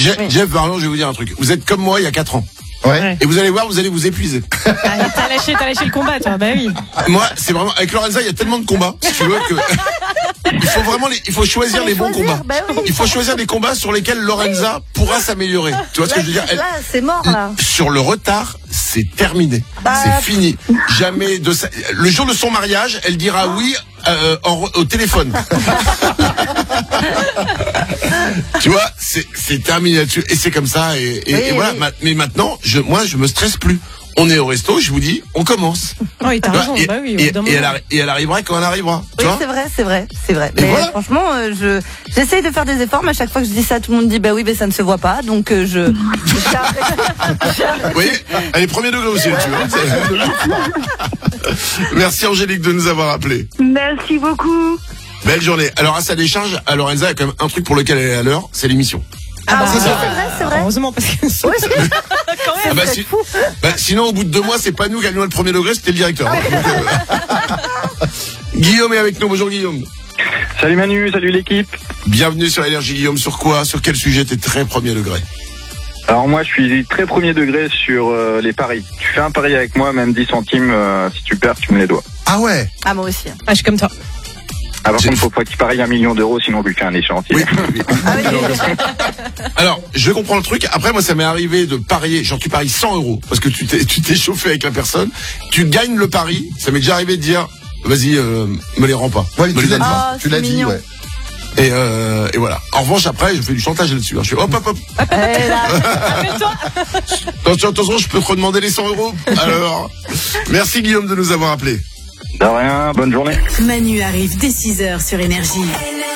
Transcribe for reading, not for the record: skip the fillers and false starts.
Jeff, pardon, je vais vous dire un truc. Vous êtes comme moi il y a 4 ans. Ouais. Et vous allez voir, vous allez vous épuiser. Allez, t'as lâché le combat, toi. Bah oui. Moi, c'est vraiment, avec Lorenza, il y a tellement de combats, si tu veux, que, il faut choisir les bons combats. Bah oui. Il faut choisir des combats sur lesquels Lorenza pourra s'améliorer. Tu vois ce que je veux dire? Là, c'est mort, là. Sur le retard, c'est terminé. C'est fini. Jamais le jour de son mariage, elle dira oui, au téléphone. Tu vois, c'est terminé là-dessus. Et c'est comme ça, et voilà. Mais maintenant, moi, je me stresse plus. On est au resto, je vous dis, on commence. Oui, t'as raison. Et, Bah oui. et elle arrivera quand elle arrivera. Tu Oui, vois c'est vrai. Mais voilà. franchement, j'essaye de faire des efforts, mais à chaque fois que je dis ça, tout le monde dit, bah oui, mais ça ne se voit pas, donc Vous voyez, elle est premier degré aussi, tu vois. Merci Angélique de nous avoir appelés. Merci beaucoup. Belle journée. Alors à sa décharge, à Lorenza, il y a quand même un truc pour lequel elle est à l'heure, c'est l'émission. c'est vrai. Heureusement, parce que quand même. Sinon, au bout de 2 mois, c'est pas nous qui avions le premier degré, c'était le directeur. Guillaume est avec nous. Bonjour Guillaume. Salut Manu, salut l'équipe. Bienvenue sur Énergie Guillaume. Sur quoi? Sur quel sujet t'es très premier degré? Alors moi je suis très premier degré sur les paris. Tu fais un pari avec moi, même 10 centimes, si tu perds, tu me les dois. Ah ouais. Ah, moi aussi. Ah, je suis comme toi. Ah, par contre, faut pas qu'il parie 1 million d'euros, sinon on lui fait un échéancier. Oui. Alors, je comprends le truc. Après, moi, ça m'est arrivé de parier. Genre, tu paries 100 euros parce que tu t'es chauffé avec la personne. Tu gagnes le pari. Ça m'est déjà arrivé de dire, vas-y, me les rends pas. Ouais, me les donne pas. Ah, tu l'as c'est dit, mignon. ouais. Et voilà. En revanche, après, je fais du chantage là-dessus. Je fais hop. Appelle-toi. Attention, je peux te redemander les 100 euros. Alors, merci Guillaume de nous avoir appelés. De rien, bonne journée. Manu arrive dès 6h sur Énergie.